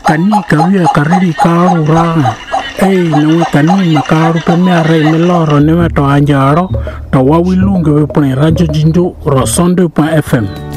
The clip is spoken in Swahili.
kani kawia kariri karu ra no kani makaru pe me are me loro ne to anjaro to wawilunge we pone radio jinjo ro sonde.fm